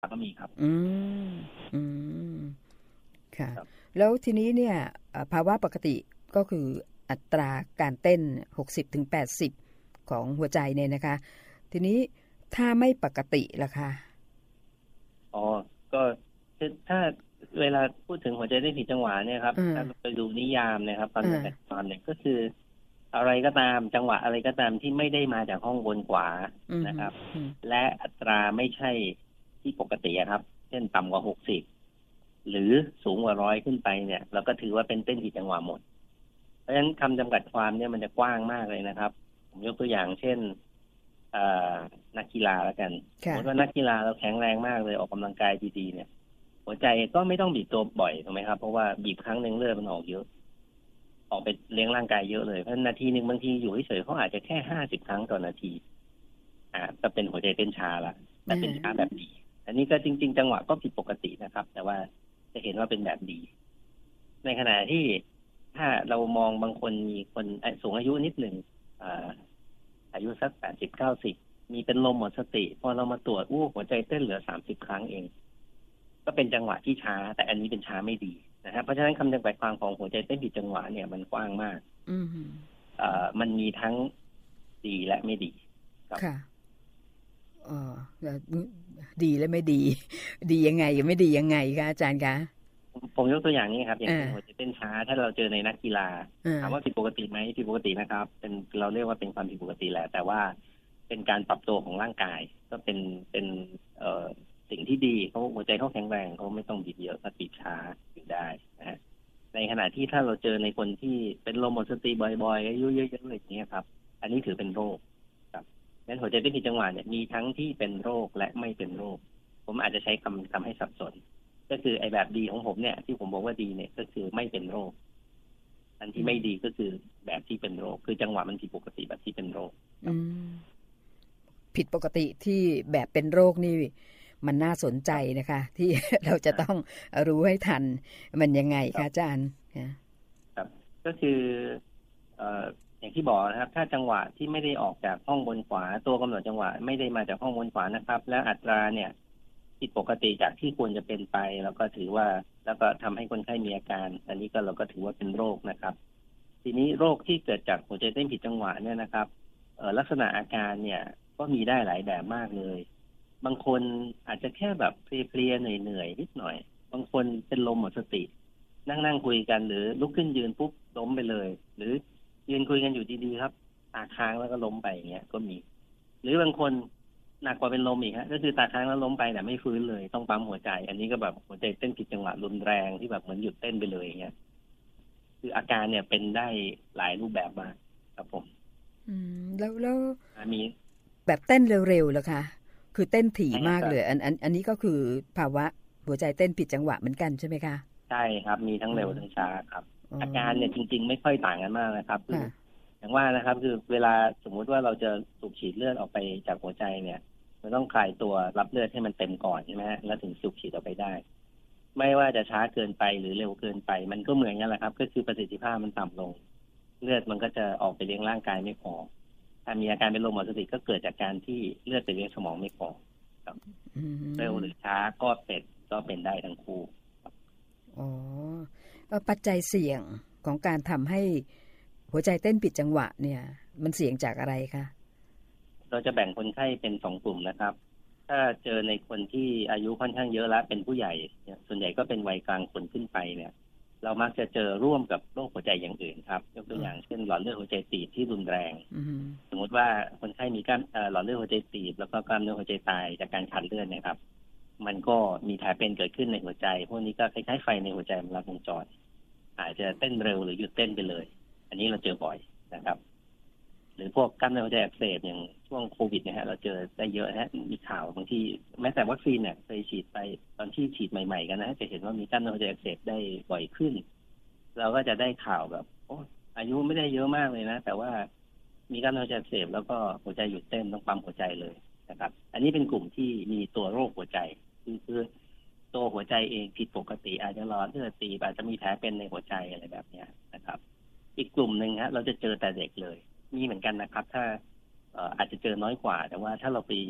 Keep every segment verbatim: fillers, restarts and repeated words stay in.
ก็มีครับอืมอืมค่ะแล้วทีนี้เนี่ยภาวะปกติก็คืออัตราการเต้น หกสิบถึงแปดสิบ ของหัวใจเนี่ยนะคะทีนี้ถ้าไม่ปกติล่ะคะอ๋อก็ถ้าเวลาพูดถึงหัวใจเต้นผิดจังหวะเนี่ยครับถ้าเราไปดูนิยามนะครับตอนจำกัดความเนี่ยก็คืออะไรก็ตามจังหวะอะไรก็ตามที่ไม่ได้มาจากห้องบนขวานะครับและอัตราไม่ใช่ที่ปกติครับเช่นต่ำกว่าหกสิบหรือสูงกว่าร้อยขึ้นไปเนี่ยเราก็ถือว่าเป็นเต้นผิดจังหวะหมดเพราะฉะนั้นคำจำกัดความเนี่ยมันจะกว้างมากเลยนะครับผมยกตัวอย่างเช่นนักกีฬาแล้วกันสมมติว่านักกีฬาเราแข็งแรงมากเลยออกกำลังกายดีๆเนี่ยหัวใจก็ไม่ต้องบีบตัวบ่อยถูกไหมครับเพราะว่าบีบครั้งหนึ่งเลือดมันออกเยอะออกไปเลี้ยงร่างกายเยอะเลยเพราะนาทีหนึ่งบางทีอยู่เฉยๆเขาอาจจะแค่ห้าสิบครั้งต่อนาทีอ่าก็เป็นหัวใจเต้นช้าละแต่เป็นช้าแบบดีอันนี้ก็จริงๆจังหวะก็ผิดปกตินะครับแต่ว่าจะเห็นว่าเป็นแบบดีในขณะที่ถ้าเรามองบางคนมีคนสูงอายุนิดหนึ่งอ่าอายุสักแปดสิบเก้าสิบมีเป็นลมหมดสติพอเรามาตรวจอู้หัวใจเต้นเหลือสามสิบครั้งเองก็เป็นจังหวะที่ช้าแต่อันนี้เป็นช้าไม่ดีนะครับเพราะฉะนั้นคำจำกัดความของหัวใจเต้นผิดจังหวะเนี่ยมันกว้างมากอืมอ่ามันมีทั้งดีและไม่ดีค่ะอ๋อดีและไม่ดีดียังไงกับไม่ดียังไงคะอาจารย์คะผมยกตัวอย่างนี้ครับอย่างเช่นหัวใจเต้นช้าถ้าเราเจอในนักกีฬาถามว่าผิดปกติไหมผิดปกตินะครับเป็นเราเรียกว่าเป็นความผิดปกติแหละแต่ว่าเป็นการปรับตัวของร่างกายก็เป็นเป็นเอ่อสิ่งที่ดีเขาหัวใจเขาแข็งแรงเขาไม่ต้องบีบเยอะถ้าบีบช้าอยู่ได้นะในขณะที่ถ้าเราเจอในคนที่เป็นลมหมดสติบ่อยๆอายุเยอะๆอะไรอย่างเงี้ยครับอันนี้ถือเป็นโรคครับงั้นหัวใจเต้นผิดจังหวะเนี่ยมีทั้งที่เป็นโรคและไม่เป็นโรคผมอาจจะใช้คำทำให้สับสนก็คือไอ้แบบดีของผมเนี่ยที่ผมบอกว่าดีเนี่ยก็คือไม่เป็นโรคอันที่ไม่ดีก็คือแบบที่เป็นโรคคือจังหวะมันผิดปกติแบบที่เป็นโรคผิดปกติที่แบบเป็นโรคนี่มันน่าสนใจนะคะที่เราจะต้องรู้ให้ทันมันยังไงคะอาจารย์ครับก็คือเอ่ออย่างที่บอกนะครับถ้าจังหวะที่ไม่ได้ออกจากห้องบนขวาตัวกำหนดจังหวะไม่ได้มาจากห้องบนขวานะครับแล้วอัตราเนี่ยผิดปกติจากที่ควรจะเป็นไปแล้วก็ถือว่าแล้วก็ทำให้คนไข้มีอาการอันนี้ก็เราก็ถือว่าเป็นโรคนะครับทีนี้โรคที่เกิดจากหัวใจเต้นผิดจังหวะเนี่ยนะครับเอ่อลักษณะอาการเนี่ยก็มีได้หลายแบบมากเลยบางคนอาจจะแค่แบบเพลียๆเหนื่อยๆนิดหน่อยบางคนเป็นลมหมดสตินั่งนั่งคุยกันหรือลุกขึ้นยืนปุ๊บล้มไปเลยหรือยืนคุยกันอยู่ดีๆครับตาค้างแล้วก็ล้มไปอย่างเงี้ยก็มีหรือบางคนหนักกว่าเป็นลมอีกฮะก็คือตาค้างแล้วล้มไปแต่ไม่ฟื้นเลยต้องปั๊มหัวใจอันนี้ก็แบบหัวใจเต้นผิดจังหวะรุนแรงที่แบบเหมือนหยุดเต้นไปเลยอย่างเงี้ยคืออาการเนี่ยเป็นได้หลายรูปแบบมากครับผมอืมแล้วแล้วมีแบบเต้นเร็วๆเหรอคะคือเต้นถี่มากเลยอันอันอันนี้ก็คือภาวะหัวใจเต้นผิดจังหวะเหมือนกันใช่ไหมคะใช่ครับมีทั้งเร็วทั้งช้าครับอาการเนี่ยจริงๆไม่ค่อยต่างกันมากนะครับคืออย่างว่านะครับคือเวลาสมมุติว่าเราจะสูบฉีดเลือดออกไปจากหัวใจเนี่ยมันต้องคลายตัวรับเลือดให้มันเต็มก่อนใช่ไหมฮะแล้วถึงสูบฉีดออกไปได้ไม่ว่าจะช้าเกินไปหรือเร็วเกินไปมันก็เหมือนกันแหละครับก็คือประสิทธิภาพมันต่ำลงเลือดมันก็จะออกไปเลี้ยงร่างกายไม่พอถ้ามีอาการเป็นลมหมดสติก็เกิดจากการที่เลือดไปเลี้ยงสมองไม่พอครับเร็วหรือช้าก็เป็นก็เป็นได้ทั้งคู่อ๋อปัจจัยเสี่ยงของการทำให้หัวใจเต้นผิดจังหวะเนี่ยมันเสี่ยงจากอะไรคะเราจะแบ่งคนไข้เป็นสองกลุ่มนะครับถ้าเจอในคนที่อายุค่อนข้างเยอะแล้วเป็นผู้ใหญ่ส่วนใหญ่ก็เป็นวัยกลางคนขึ้นไปเนี่ยเรามักจะเจอร่วมกับโรคหัวใจอย่างอื่นครับยกตัวอย่างเช่นหลอดเลือดหัวใจตีบที่รุนแรงสมมติว่าคนไข้มีกล้ามหลอดเลือดหัวใจตีบแล้วก็กล้ามเนื้อหัวใจตายจากการขาดเลือดเนี่ยครับมันก็มีแผลเป็นเกิดขึ้นในหัวใจพวกนี้ก็คล้ายๆไฟในหัวใจมันลัดวงจรอาจจะเต้นเร็วหรือหยุดเต้นไปเลยอันนี้เราเจอบ่อยนะครับหรือพวกกล้ามเนื้อหัวใจอักเสบอย่างช่วงโควิดเนี่ยฮะเราเจอได้เยอะฮะมีข่าวบางทีแม้แต่วัคซีนเนี่ยเคยฉีดไปตอนที่ฉีดใหม่ๆกันนะจะเห็นว่ามีกล้ามเนื้อหัวใจอักเสบได้บ่อยขึ้นเราก็จะได้ข่าวแบบโอ้อายุไม่ได้เยอะมากเลยนะแต่ว่ามีกล้ามเนื้อหัวใจอักเสบแล้วก็หัวใจหยุดเต้นต้องปั๊มหัวใจเลยนะครับอันนี้เป็นกลุ่มที่มีตัวโรคหัวใจคือคือตัวหัวใจเองผิดปกติอาจจะหลอดเลือดตีบอาจจะมีแผลเป็นในหัวใจอะไรแบบนี้นะครับอีกกลุ่มหนึ่งฮะเราจะเจอแต่เด็กเลยมีเหมือนกันนะครับถ้าอาจจะเจอน้อยกว่าแต่ว่าถ้าเราไปพ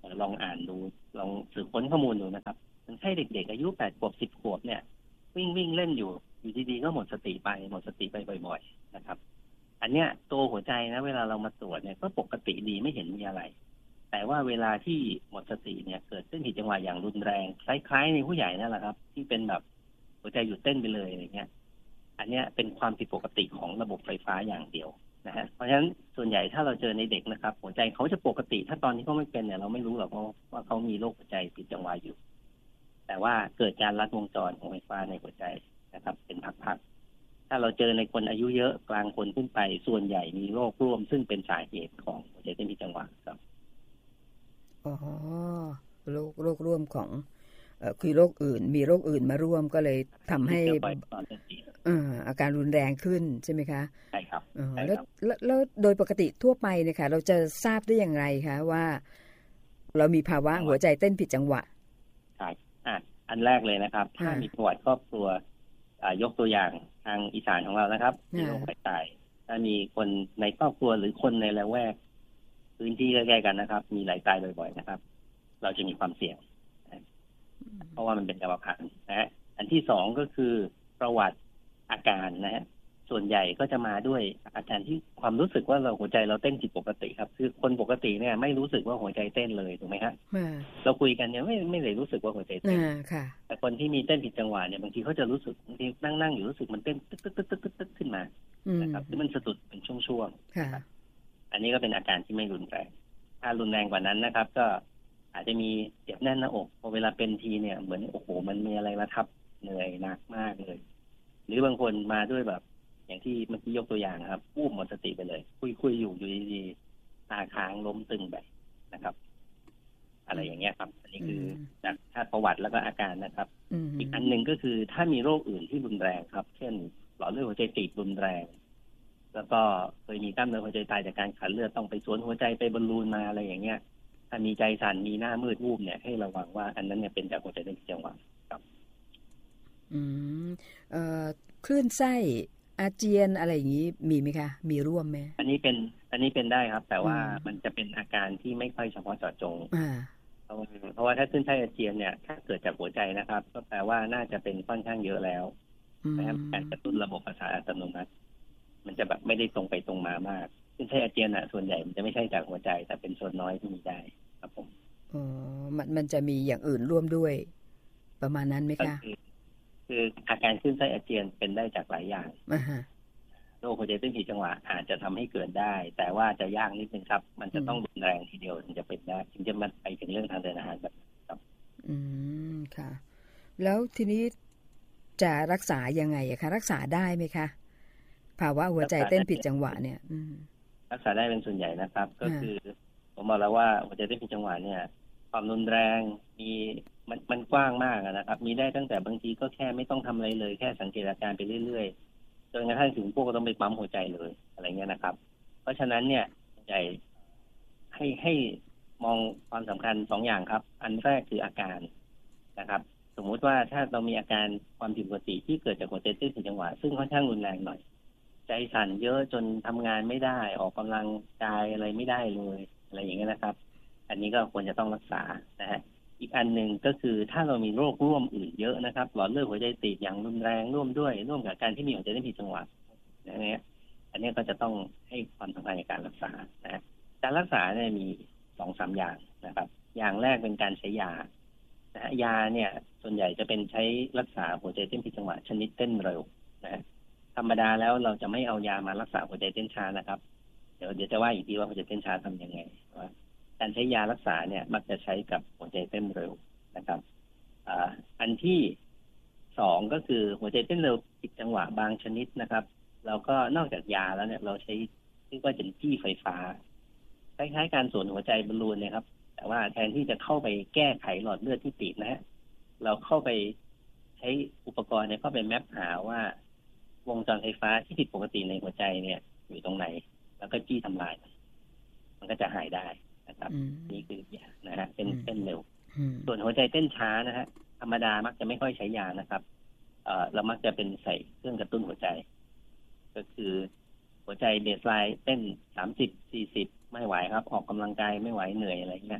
ลองอ่านดูลองสืบค้นข้อมูลดูนะครับมันใช่เด็กๆอายุแปดขวบสิบขวบเนี่ยวิ่งวิ่งเล่นอยู่อยู่ดีๆก็หมดสติไปหมดสติไปบ่อยๆนะครับอันเนี้ยตัวหัวใจนะเวลาเรามาตรวจเนี่ยก็ปกติดีไม่เห็นมีอะไรแต่ว่าเวลาที่หมดสติเนี่ยเกิดเต้นผิดจังหวะอย่างรุนแรงคล้ายๆในผู้ใหญ่นั่นแหละครับที่เป็นแบบหัวใจหยุดเต้นไปเลยอะไรเงี้ยอันเนี้ยเป็นความผิดปกติของระบบไฟฟ้าอย่างเดียวนะฮะเพราะฉะนั้นส่วนใหญ่ถ้าเราเจอในเด็กนะครับหัวใจเขาจะปกติถ้าตอนที่เขาไม่เป็นเนี่ยเราไม่รู้หรอกว่าเขามีโรคหัวใจผิดจังหวะอยู่แต่ว่าเกิดการลัดวงจรของไฟฟ้าในหัวใจนะครับเป็นพักๆถ้าเราเจอในคนอายุเยอะกลางคนขึ้นไปส่วนใหญ่มีโรคร่วมซึ่งเป็นสาเหตุของหัวใจเต้นผิดจังหวะครับอ๋อโรคโรคร่วมของเอ่อคือโรคอื่นมีโรคอื่นมาร่วมก็เลยทำให้เอ่ออาการรุนแรงขึ้นใช่ไหมคะใช่ครับแล้วแล้วโดยปกติทั่วไปเนี่ยค่ะเราจะทราบได้อย่างไรคะว่าเรามีภาวะหัวใจเต้นผิดจังหวะใช่อ่ะอันแรกเลยนะครับถ้ามีประวัติครอบครัวยกตัวอย่างทางอีสานของเรานะครับมีโรคหัวใจถ้ามีคนในครอบครัวหรือคนในละแวกพื้นที่ใกล้ๆกันนะครับมีไหลตายบ่อยๆนะครับเราจะมีความเสี่ยงเพราะว่ามันเป็นกรรมพันธุ์นะฮะอันที่สองก็คือประวัติอาการนะฮะส่วนใหญ่ก็จะมาด้วยอาการที่ความรู้สึกว่าเราหัวใจเราเต้นผิดปกติครับคือคนปกติเนี่ยไม่รู้สึกว่าหัวใจเต้นเลยถูกไหมฮะเราคุยกันเนี่ยไม่ไม่เลยรู้สึกว่าหัวใจเต้นแต่คนที่มีเต้นผิดจังหวะเนี่ยบางทีเขาจะรู้สึกบางทีนั่งนั่งอยู่รู้สึกมันเต้นตึ๊กตึ๊กตึ๊กตึ๊กตึ๊กขึ้นมานะครับที่มันสะดุดเป็นช่วงๆอันนี้ก็เป็นอาการที่ไม่รุนแรงถ้ารุนแรงกว่านั้นนะครับก็อาจจะมีเจ็บแน่นหน้าอกพอเวลาเป็นทีเนี่ยเหมือนโอ้โหมันมีอะไรมาทับเหนื่อยหนักมากเลยหรือบางคนมาด้วยแบบอย่างที่เมื่อกี้ยกตัวอย่างนะครับวูบหมดสติไปเลยคุยคุยอยู่อยู่ดีๆตาค้างล้มตึงไปนะครับอะไรอย่างเงี้ยครับอันนี้คือจากถ้าประวัติแล้วก็อาการนะครับอีกอันหนึ่งก็คือถ้ามีโรคอื่นที่รุนแรงครับเช่นหลอดเลือดหัวใจตีบรุนแรงแล้วก็เคยมีกล้ามเนื้อหัวใจตายจากการขาดเลือดต้องไปสวนหัวใจไปบอลลูนมาอะไรอย่างเงี้ยถ้ามีใจสั่นมีหน้ามืดวูบเนี่ยให้ระวังว่าอันนั้นเนี่ยเป็นจากหัวใจเต้นผิดจังหวะครับอืมเอ่อคลื่นไส้อาเจียนอะไรอย่างนี้มีไหมคะมีร่วมไหมอันนี้เป็นอันนี้เป็นได้ครับแต่ว่ามันจะเป็นอาการที่ไม่ค่อยเฉพาะเจาะจงเพราะว่าเพราะว่าถ้าคลื่นไส้อาเจียนเนี่ยถ้าเกิดจากหัวใจนะครับก็แปลว่าน่าจะเป็นค่อนข้างเยอะแล้วนะครับการกระตุ้นระบบประสาทอัตโนมัติมันจะแบบไม่ได้ตรงไปตรงมามากคลื่นไส้อาเจียนอ่ะส่วนใหญ่มันจะไม่ใช่จากหัวใจแต่เป็นส่วนน้อยที่มีได้ครับผมอ๋อมันมันจะมีอย่างอื่นร่วมด้วยประมาณนั้นไหมคะคืออาการคลื่นไส้อาเจียนเป็นได้จากหลายอย่างโรคหัวใจเต้นผิดจังหวะอาจจะทำให้เกิดได้แต่ว่าจะยากนิดนึงครับมันจะต้องรุนแรงทีเดียวถึงจะเป็นได้ถึงจะมาไปถึงเรื่องทางเดินอาหารแบบครับอืมค่ะแล้วทีนี้จะรักษายังไงอะคะรักษาได้ไหมคะภาวะหัวใจเต้นผิดจังหวะเนี่ยรักษาได้เป็นส่วนใหญ่นะครับก็คือผมบอกแล้วว่าหัวใจเต้นผิดจังหวะเนี่ยความรุนแรงมีมันมันกว้างมากนะครับมีได้ตั้งแต่บางทีก็แค่ไม่ต้องทำอะไรเลยแค่สังเกตอาการไปเรื่อยๆจนกระทั่งถึงพวกต้องไปปั๊มหัวใจเลยอะไรเงี้ยนะครับเพราะฉะนั้นเนี่ยใหญ่ให้ให้มองความสำคัญสองอย่างครับอันแรกคืออาการนะครับสมมุติว่าถ้าเรามีอาการความผิดปกติที่เกิดจากหัวใจเต้นผิดจังหวะซึ่งค่อนข้างรุนแรงหน่อยใจสั่นเยอะจนทำงานไม่ได้ออกกำลังกายอะไรไม่ได้เลยอะไรอย่างเงี้ยนะครับอันนี้ก็ควรจะต้องรักษานะฮะอีกอันหนึ่งก็คือถ้าเรามีโรคร่วมอื่นเยอะนะครับหลอดเลือดหัวใจตีบอย่างรุนแรงร่วมด้วยร่วมกับการที่มีหัวใจเต้นผิดจังหวะนะฮะอันนี้ก็จะต้องให้ความสำคัญในการรักษานะการรักษาเนี่ยมีสองสามอย่างนะครับอย่างแรกเป็นการใช้ยานะฮะยาเนี่ยส่วนใหญ่จะเป็นใช้รักษาหัวใจเต้นผิดจังหวะชนิดเต้นเร็วนะธรรมดาแล้วเราจะไม่เอายามารักษาหัวใจเต้นช้านะครับเดี๋ยวเดี๋ยวจะว่าอีกทีว่าหัวใจเต้นช้าทำยังไงว่าการใช้ยารักษาเนี่ยมักจะใช้กับหัวใจเต้นเร็วนะครับอ่าอันที่สองก็คือหัวใจเต้นเร็วผิดจังหวะบางชนิดนะครับเราก็นอกจากยาแล้วเนี่ยเราใช้เรียกว่าเป็นจี้ไฟฟ้าคล้ายๆการสวนหัวใจบอลลูนเนี่ยครับแต่ว่าแทนที่จะเข้าไปแก้ไขหลอดเลือดที่ตีบนะฮะเราเข้าไปใช้อุปกรณ์เนี่ยเข้าไปแมปหาว่าวงจรไฟฟ้าที่ผิดปกติในหัวใจเนี่ยอยู่ตรงไหนแล้วก็จี้ทำลายมันก็จะหายได้นะครับนี่คือนะฮะเป็นเต้นเร็วส่วนหัวใจเต้นช้านะฮะธรรมดามักจะไม่ค่อยใช้ยานะครับเอ่อเรามักจะเป็นใส่เครื่องกระตุ้นหัวใจก็คือหัวใจเบสไลน์เต้นสามสิบ สี่สิบไม่ไหวครับออกกำลังกายไม่ไหวเหนื่อยอะไรเงี้ย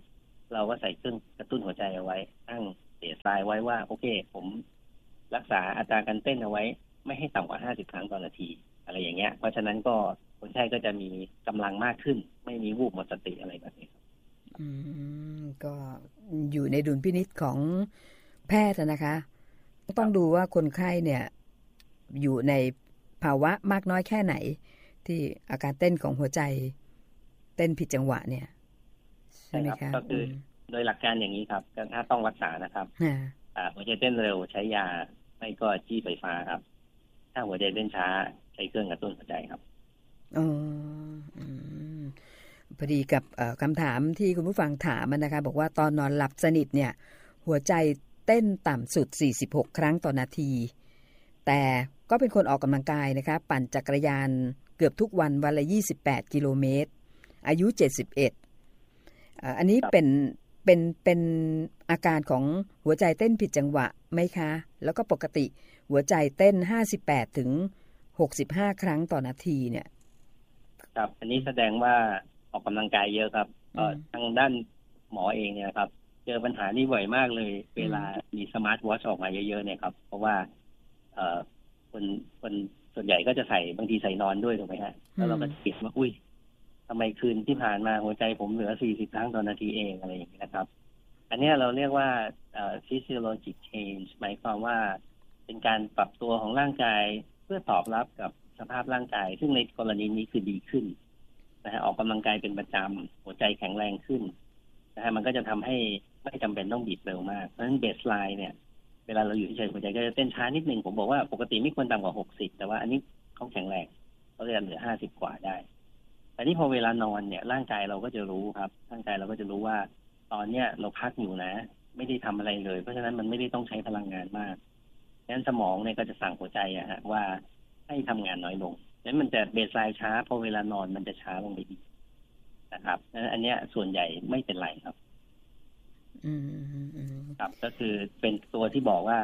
เราก็ใส่เครื่องกระตุ้นหัวใจเอาไว้ตั้งเบสไลน์ไว้ว่าโอเคผมรักษาอัตราการเต้นเอาไว้ไม่ให้ต่ำกว่าห้าสิบครั้งต่อนาทีอะไรอย่างเงี้ยเพราะฉะนั้นก็คนไข้ก็จะมีกำลังมากขึ้นไม่มีวูบหมดสติอะไรแบบนี้อืมก็อยู่ในดุลพินิจของแพทย์นะคะต้องดูว่าคนไข้เนี่ยอยู่ในภาวะมากน้อยแค่ไหนที่อาการเต้นของหัวใจเต้นผิดจังหวะเนี่ยใช่ไหมคะก็คือโดยหลักการอย่างนี้ครับถ้าต้องรักษานะครับหัวใจเต้นเร็วใช้ยาไม่ก็จี้ไฟฟ้าครับถ้าหัวใจเต้นช้าใช้เครื่องกระตุ้นหัวใจครับอ๋อพอดีกับคำถามที่คุณผู้ฟังถามนะคะบอกว่าตอนนอนหลับสนิทเนี่ยหัวใจเต้นต่ำสุดสี่สิบหกครั้งต่อนาทีแต่ก็เป็นคนออกกำลังกายนะคะปั่นจักรยานเกือบทุกวันวันละยี่สิบแปดกิโลเมตรอายุเจ็ดสิบเอ็ดอันนี้เป็นเป็นเป็นอาการของหัวใจเต้นผิดจังหวะไหมคะแล้วก็ปกติหัวใจเต้นห้าสิบแปดถึงหกสิบห้าครั้งต่อนาทีเนี่ยครับอันนี้แสดงว่าออกกำลังกายเยอะครับเอ่อทางด้านหมอเองเนี่ยครับเจอปัญหานี้บ่อยมากเลยเวลามีสมาร์ทวอทช์ออกมาเยอะๆเนี่ยครับเพราะว่าเอ่อคนคนส่วนใหญ่ก็จะใส่บางทีใส่นอนด้วยถูกไหมฮะแล้วเราก็คิดว่าอุ้ยทำไมคืนที่ผ่านมาหัวใจผมเหลือสี่สิบครั้งต่อนาทีเองอะไรอย่างนี้นะครับอันนี้เราเรียกว่าเอ่อ physiologic change หมายความว่าเป็นการปรับตัวของร่างกายเพื่อตอบรับกับสภาพร่างกายซึ่งในกรณีนี้คือดีขึ้นนะฮะออกกำลังกายเป็นประจำหัวใจแข็งแรงขึ้นนะฮะมันก็จะทำให้ไม่จำเป็นต้องบีบเร็วมากเพราะฉะนั้นเบสไลน์เนี่ยเวลาเราอยู่เฉยๆหัวใจก็จะเต้นช้านิดนึงผมบอกว่าปกติไม่ควรต่ำกว่าหกสิบแต่ว่าอันนี้เขาแข็งแรงเขาจะเหลือห้าสิบกว่าได้แต่นี่พอเวลานอนเนี่ยร่างกายเราก็จะรู้ครับร่างกายเราก็จะรู้ว่าตอนเนี้ยเราพักอยู่นะไม่ได้ทำอะไรเลยเพราะฉะนั้นมันไม่ได้ต้องใช้พลังงานมากงั้นสมองเนี่ยก็จะสั่งหัวใจอะฮะว่าให้ทำงานน้อยลงนั้นมันจะเบสไลน์ช้าพอเวลานอนมันจะช้าลงไปอีกนะครับอันเนี้ยส่วนใหญ่ไม่เป็นไรครับอืมครับก็คือเป็นตัวที่บอกว่า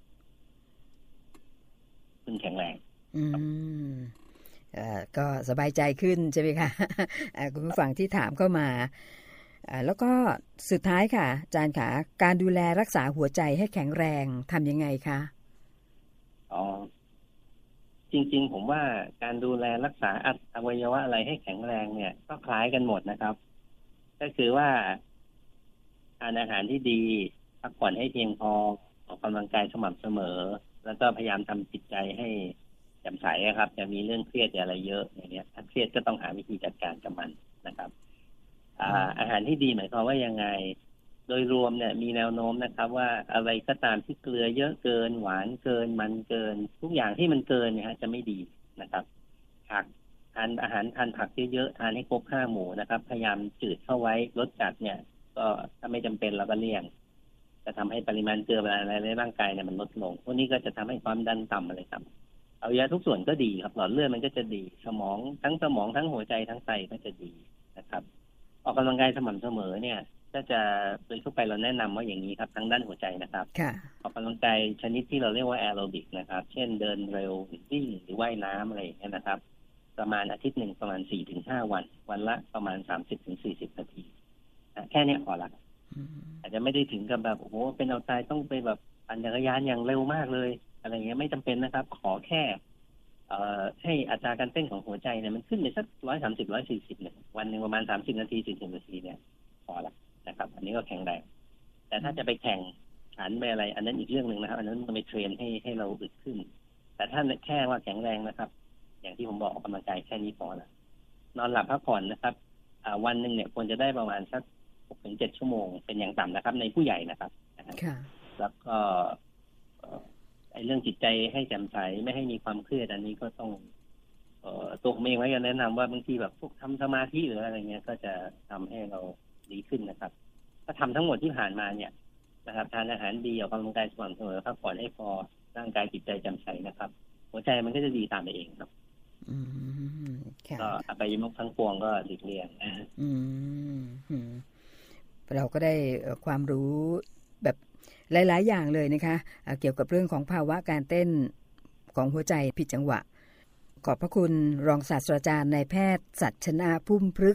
คุณแข็งแรงอืมอ่าก็สบายใจขึ้นใช่ไหมคะคุณผู้ฟังที่ถามเข้ามาแล้วก็สุดท้ายค่ะอาจารย์ค่ะการดูแลรักษาหัวใจให้แข็งแรงทำยังไงคะอ๋อจริงๆผมว่าการดูแลรักษาอวัยวะอะไรให้แข็งแรงเนี่ยก็คล้ายกันหมดนะครับก็คือว่าทานอาหารที่ดีพักผ่อนให้เพียงพอออกกำลังกายสม่ำเสมอแล้วก็พยายามทำจิตใจให้แจ่มใสครับจะมีเรื่องเครียดอะไรเยอะอย่างเงี้ยถ้าเครียดก็ต้องหาวิธีจัดการกับมันนะครับอ่าอาหารที่ดีหมายความว่ายังไงโดยรวมเนี่ยมีแนวโน้มนะครับว่าอะไรก็ตามที่เกลือเยอะเกินหวานเกินมันเกินทุกอย่างที่มันเกินเนี่ยฮะจะไม่ดีนะครับผักทานอาหารทานผักเยอะๆทานให้ครบห้าหมู่นะครับพยายามจืดเข้าไว้รสจัดเนี่ยก็ถ้าไม่จำเป็นเราก็เลี่ยงจะทำให้ปริมาณเกลืออะไรในร่างกายเนี่ยมันลดลงพวกนี้ก็จะทำให้ความดันต่ำอะไรต่ำเอายาทุกส่วนก็ดีครับหลอดเลือดมันก็จะดีสมองทั้งสมองทั้งหัวใจทั้งไตก็จะดีนะครับออกกำลังกายสม่ำเสมอเนี่ยก็จะโดยทั่วไปเราแนะนำว่าอย่างนี้ครับทั้งด้านหัวใจนะครับออกกำลังกายชนิดที่เราเรียกว่าแอโรบิกนะครับเช่นเดินเร็ววิ่งหรือว่ายน้ำอะไรอย่างเงี้ยนะครับประมาณอาทิตย์หนึ่งประมาณ สี่ถึงห้า วันวันละประมาณ สามสิบถึงสี่สิบ นาทีแค่นี้พอละอาจจะไม่ได้ถึงกับแบบโอ้โหเป็นเอาตายต้องไปแบบปั่นจักรยานอย่างเร็วมากเลยอะไรเงี้ยไม่จำเป็นนะครับขอแค่เอ่อให้อัตราการเต้นของหัวใจเนี่ยมันขึ้นไปสักหนึ่งร้อยสามสิบ หนึ่งร้อยสี่สิบเนี่ยวันนึงประมาณสามสิบนาทีสี่สิบนาทีเนี่ยพอละนะครับอันนี้ก็แข็งแรงแต่ถ้าจะไปแข่งขันไปอะไรอันนั้นอีกเรื่องนึงนะครับอันนั้นมันไปเทรนให้ให้เราอึดขึ้นแต่ถ้าแค่ว่าแข็งแรงนะครับอย่างที่ผมบอกออกกำลังกายแค่นี้พอละนอนหลับพักผ่อนนะครับอ่าวันนึงเนี่ยควรจะได้ประมาณสักหกถึงเจ็ดชั่วโมงเป็นอย่างต่ำนะครับในผู้ใหญ่นะครับแล้วก็ไอ้เรื่องจิตใจให้แจ่มใสไม่ให้มีความเครียดอันนี้ก็ต้องเอ่อตัวผมเองไว้ก็แนะนำว่าบางทีแบบพวกทำสมาธิหรืออะไรเงี้ยก็จะทำให้เราดีขึ้นนะครับถ้าทำทั้งหมดที่ผ่านมาเนี่ยนะครับทานอาหารดีออกกำลังกายสม่ำเสมอพักผ่อนให้พอร่างกายจิตใจแจ่มใสนะครับหัวใจมันก็จะดีตามไปเองครับก็อบายมุขทั้งปวงก็หลีกเลี่ยงอืมเราก็ได้ความรู้แบบหลายๆอย่างเลยนะคะเกี่ยวกับเรื่องของภาวะการเต้นของหัวใจผิดจังหวะขอบพระคุณรองศาสตราจารย์นายแพทย์สัชนาพุ่มพฤกษ์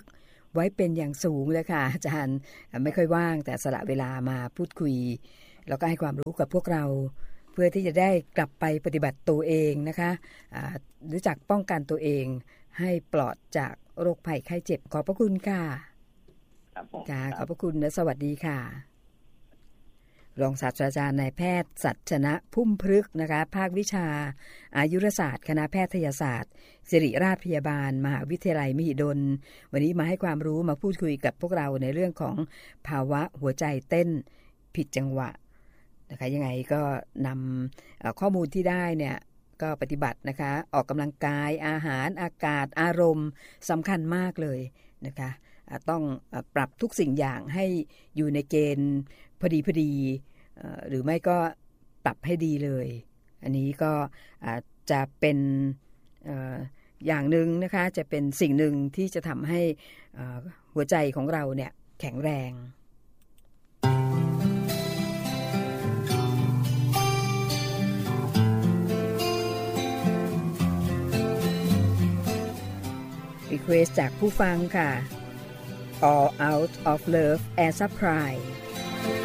ไว้เป็นอย่างสูงเลยค่ะอาจารย์ไม่ค่อยว่างแต่สละเวลามาพูดคุยแล้วก็ให้ความรู้กับพวกเราเพื่อที่จะได้กลับไปปฏิบัติตัวเองนะคะรู้จักป้องกันตัวเองให้ปลอดจากโรคภัยไข้เจ็บขอบพระคุณค่ะครับผมค่ะขอบพระคุณและสวัสดีค่ะรองศาสตราจารย์นายแพทย์สัชนะพุ่มพฤกษ์นะคะภาควิชาอายุรศาสตร์คณะแพทยศาสตร์ศิริราชพยาบาลมหาวิทยาลัยมหิดลวันนี้มาให้ความรู้มาพูดคุยกับพวกเราในเรื่องของภาวะหัวใจเต้นผิดจังหวะนะคะยังไงก็นำข้อมูลที่ได้เนี่ยก็ปฏิบัตินะคะออกกำลังกายอาหารอากาศอารมณ์สำคัญมากเลยนะคะต้องปรับทุกสิ่งอย่างให้อยู่ในเกณฑ์พอดีพอดีหรือไม่ก็ปรับให้ดีเลยอันนี้ก็จะเป็นอย่างหนึ่งนะคะจะเป็นสิ่งหนึ่งที่จะทำให้หัวใจของเราเนี่ยแข็งแรง รีเควสต์ จากผู้ฟังค่ะ All Out of Love as a Pride